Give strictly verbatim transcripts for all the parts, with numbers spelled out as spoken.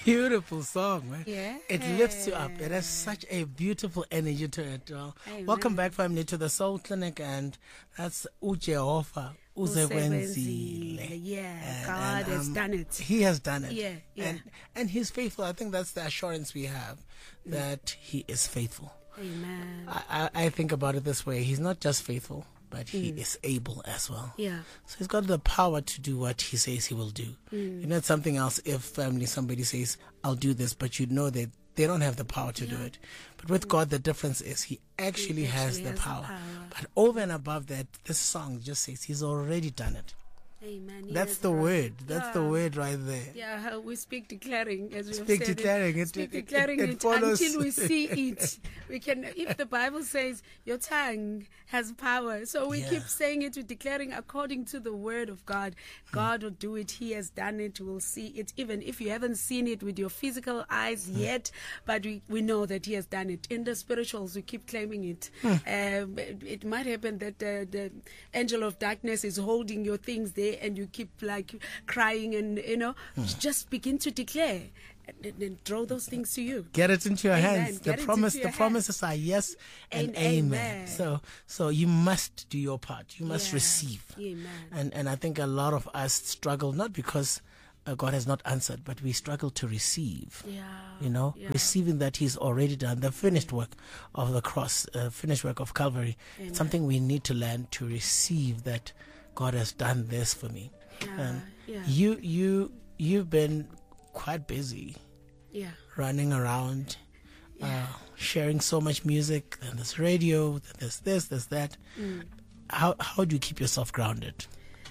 beautiful song, man. Yeah. It lifts you up. It has such a beautiful energy to it. Well, welcome back, family, to the Soul Clinic, and that's uJehova usekwenzile. Yeah, And- God and, has um, done it. He has done it. Yeah, yeah. And, and He's faithful. I think that's the assurance we have, that He is faithful. Amen. I, I, I think about it this way. He's not just faithful, but He Mm. is able as well. Yeah. So He's got the power to do what He says He will do. Mm. You know, it's something else if family, somebody says, I'll do this, but you know that they don't have the power to Yeah. do it. But with God, the difference is He actually, He has, actually the, has the power. power. But over and above that, this song just says He's already done it. Amen. That's Yes, the right. word. That's the Yeah. word right there. Yeah, we speak declaring as we Speak have said declaring it. it. Speak It- it- declaring it it, follows. until we see it. We can. If the Bible says your tongue has power, so we Yeah. keep saying it. We're declaring according to the word of God. God will do it. He has done it. We'll see it. Even if you haven't seen it with your physical eyes yet, but we, we know that He has done it. In the spirituals, we keep claiming it. Um, it, it might happen that uh, the angel of darkness is holding your things there, and you keep like crying, and you know, just begin to declare and, and draw those things to you. Get it into your Amen. hands. Get The it promise, into the your promises are yes and, And amen. amen. So, so you must do your part. You must Yeah. receive. Amen. And and I think a lot of us struggle not because uh, God has not answered, but we struggle to receive. Yeah. You know, Yeah. receiving that He's already done the finished work of the cross, uh, finished work of Calvary. Amen. It's something we need to learn to receive, that God has done this for me. Yeah. And Yeah. you you you've been quite busy Yeah. running around, uh, sharing so much music. Then there's radio. Then there's this. There's that. Mm. How how do you keep yourself grounded?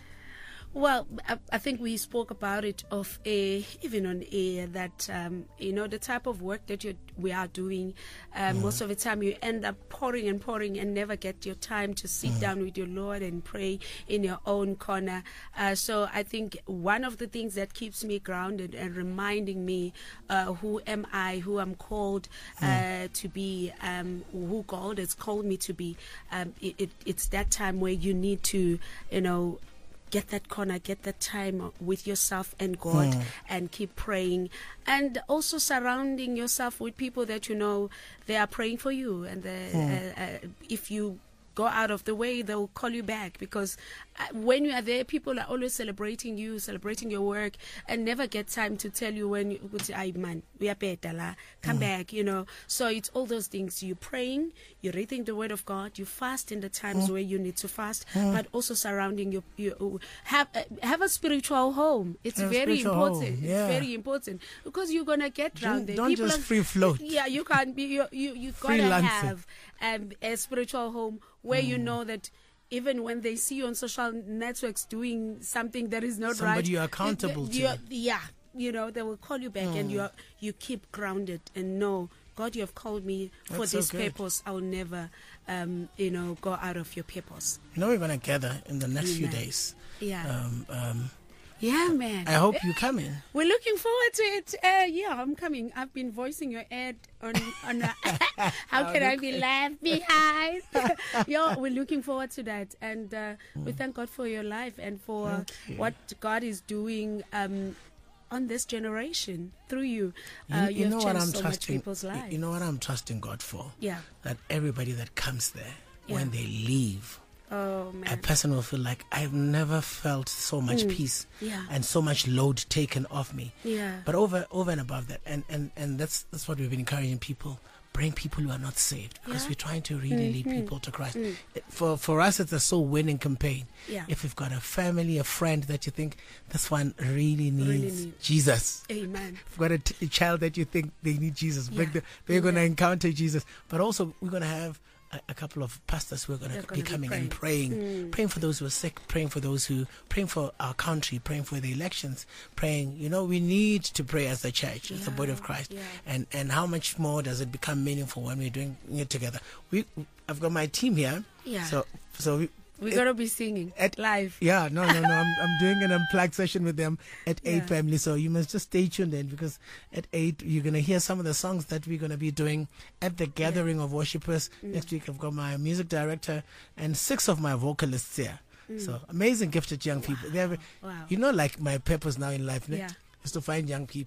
Well, I, I think we spoke about it off air, even on air, that, um, you know, the type of work that you we are doing, um, Mm. most of the time you end up pouring and pouring and never get your time to sit Mm. down with your Lord and pray in your own corner. Uh, so I think one of the things that keeps me grounded and reminding me uh, who am I, who I'm called uh, to be, um, who God has called me to be, um, it, it, it's that time where you need to, you know, get that corner, get that time with yourself and God, Mm. and keep praying, and also surrounding yourself with people that you know they are praying for you, and the, uh, uh, if you go out of the way, they'll call you back, because uh, when you are there, people are always celebrating you, celebrating your work, and never get time to tell you when you would say, "Ay man, we are better la, come back," you know. So it's all those things. You're praying, you're reading the Word of God, you fast in the times where you need to fast, but also surrounding your, you have uh, have a spiritual home. It's Have a very spiritual important. home, yeah. It's very important, because you're gonna get Don't- around there. don't People just are- free float. Yeah, you can't be. You you you gotta Freelancing. have um, a spiritual home where you know that even when they see you on social networks doing something that is not Somebody right, you're accountable you- to. you're- Yeah, you know, they will call you back, and you are, you keep grounded and know, God, you have called me for That's so this good. purpose. I'll never, um, you know, go out of your purpose. You know, we're gonna gather in the next few Amen. days. Yeah, Um, um, yeah, man. I hope you come in. We're looking forward to it. Uh, yeah, I'm coming. I've been voicing your ad on on. Uh, how can I be left behind? Yo, we're looking forward to that, and uh, we thank God for your life and for Thank you. what God is doing um, on this generation through you. You, Uh, you have know what changed I'm so much trusting. people's you- lives. You know what I'm trusting God for. Yeah. That everybody that comes there, Yeah. when they leave, Oh a man. person will feel like, I've never felt so much peace Yeah. and so much load taken off me. Yeah. But over over and above that, and, and, and that's that's what we've been encouraging people. Bring people who are not saved, because Yeah. we're trying to really lead people to Christ. Mm. It- For for us, it's a soul winning campaign. Yeah. If you've got a family, a friend that you think this one really needs Really need- Jesus, Amen. if you've got a, t- a child that you think they need Jesus, bring Yeah. the, they're going to Amen. encounter Jesus. But also, we're going to have a, a couple of pastors who are going They're to gonna be be coming and praying. praying, Mm. praying for those who are sick, praying for those who, praying for our country, praying for the elections, praying. You know, we need to pray as the church, as the body of Yeah, Christ. yeah. And and how much more does it become meaningful when we're doing it together? We, I've got my team here. Yeah. So so we, We're gonna be singing At- live. yeah, no, no, no. I'm, I'm doing an unplugged session with them at eight, Yeah. family. So you must just stay tuned in, because at eight you're gonna hear some of the songs that we're gonna be doing at the gathering of worshipers next week. I've got my music director and six of my vocalists here. So amazing, gifted young people. They have, Wow. you know, like my purpose now in life, ne? Yeah. is to find young people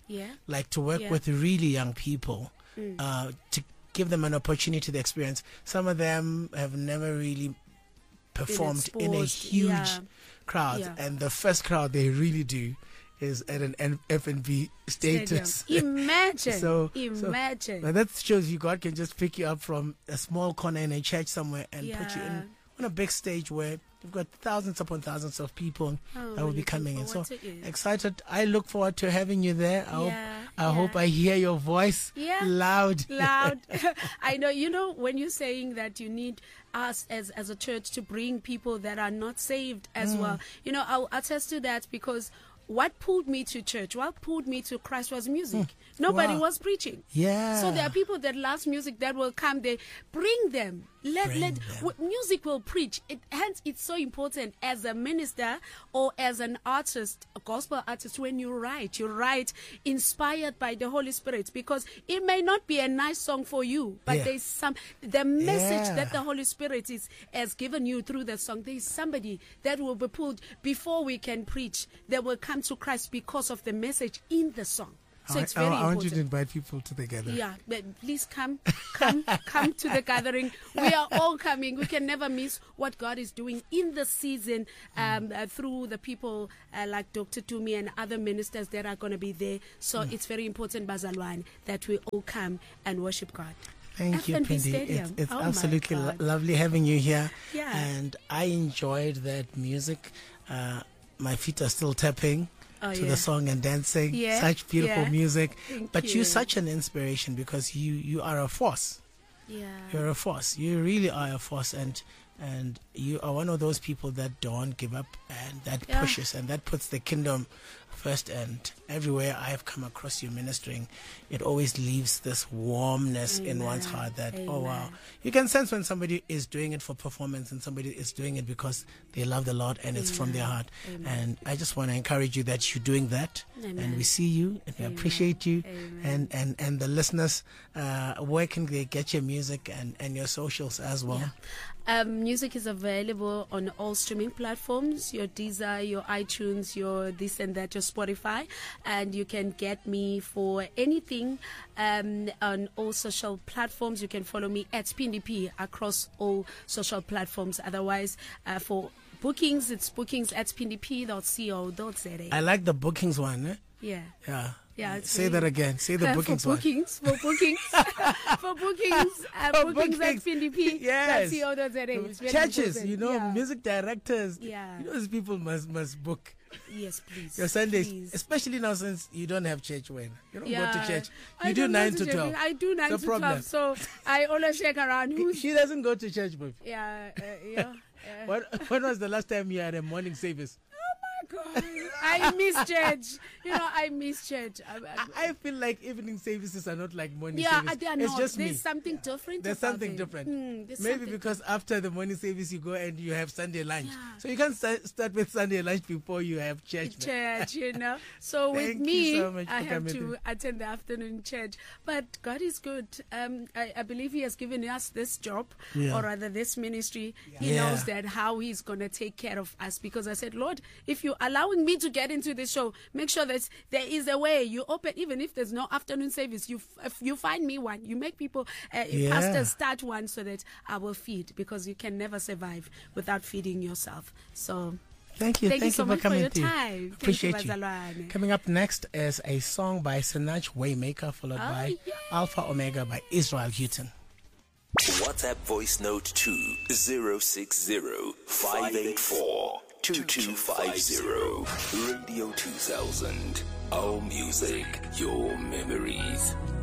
Yeah. like to work Yeah. with really young people, Mm. uh, to give them an opportunity to experience. Some of them have never really performed in a exposed, huge yeah. crowd, Yeah. and the first crowd they really do is at an N- F and B status. Stadium. Imagine. So- so- Imagine. Now that shows you God can just pick you up from a small corner in a church somewhere and put you Yeah. in on a big stage where you've got thousands upon thousands of people Oh, that will be looking coming in. So forward to it. excited. I look forward to having you there. I hope, Yeah, I yeah. hope I hear your voice Yeah. loud. Loud. I know. You know, when you're saying that you need us as as a church to bring people that are not saved as Mm. well. You know, I'll attest to that because what pulled me to church, what pulled me to Christ was music. Nobody Wow. was preaching. Yeah. So there are people that love music that will come. They bring them. Let Bring let them. w- music will preach. It hence it's so important as a minister or as an artist, a gospel artist. When you write, you write inspired by the Holy Spirit because it may not be a nice song for you, but Yeah. there's some the message Yeah. that the Holy Spirit is has given you through the song. There is somebody that will be pulled before we can preach. They will come to Christ because of the message in the song. So I, it's very I, I want you important. to invite people to the gathering. Yeah, but please come, come, come to the gathering. We are all coming. We can never miss what God is doing in the season um, uh, through the people uh, like Doctor Tumi and other ministers that are going to be there. So it's very important, Bazalwane, that we all come and worship God. Thank you, F N B Pindi. It's, Stadium. it's Oh my absolutely lo- God. lovely having you here. Yeah. And I enjoyed that music. Uh, my feet are still tapping Oh, to yeah. the song and dancing. Yeah, Such beautiful yeah. music. Thank but you. you're such an inspiration because you, you are a force. Yeah. You're a force. You really are a force, and and you are one of those people that don't give up and that Yeah. pushes and that puts the kingdom first. And everywhere I have come across you ministering, it always leaves this warmness in one's Amen. heart that, oh wow, Amen. you can sense when somebody is doing it for performance and somebody is doing it because they love the Lord and it's from their Amen. heart. Amen. And I just want to encourage you that you're doing that. Amen. And we see you and we Amen. appreciate you. Amen. And, and, and the listeners, uh, where can they get your music and, and your socials as well? Yeah. Um, music is available on all streaming platforms, your Deezer, your iTunes, your this and that, your Spotify. And you can get me for anything um, on all social platforms. You can follow me at Pindi P across all social platforms. Otherwise, uh, for bookings, it's bookings at pindi p dot co dot z a. I like the bookings one. Eh? Yeah. Yeah. Yeah, it's Say very- that again. Say the Uh, bookings for one. bookings, for bookings, for bookings, uh, For bookings, bookings. at Pindi P. Yes. That's co dot z a. It's very Churches, important. you know, Yeah. music directors. Yeah. You know, these people must must book Yes, please. your Sundays, Please. especially now since you don't have church when you don't Yeah. go to church. I You do don't go nine to to church. twelve. I do nine The to problem. twelve. So I always check around who's. She doesn't go to church, but Yeah, uh, yeah. Uh, when, when was the last time you had a morning service? God, I miss church. You know, I miss church. I, I, I, I feel like evening services are not like morning yeah, service. they are it's not. just There's me. something different. There's about something it. different. Mm, there's Maybe something because after the morning service you go and you have Sunday lunch. Yeah. So you can't start, start with Sunday lunch before you have church. man. church, you know. So with Thank you me, so much I for have coming to through. attend the afternoon church. But God is good. Um, I, I believe He has given us this job, Yeah. or rather this ministry. He Yeah. knows that how He's going to take care of us. Because I said, Lord, if you're allowing me to get into this show, make sure that there is a way. You open, even if there's no afternoon service, you f- if you find me one. You make people, uh, Yeah. pastors start one so that I will feed, because you can never survive without feeding yourself. So. Thank you. Thank you so for much for coming your through. time. Thank you, Appreciate you. Bazalwane. Coming up next is a song by Sinach Waymaker, followed Oh, by yeah. Alpha Omega by Israel Houghton. WhatsApp voice note to zero six zero five eight four two two five zero. Radio two thousand. Our music, your memories.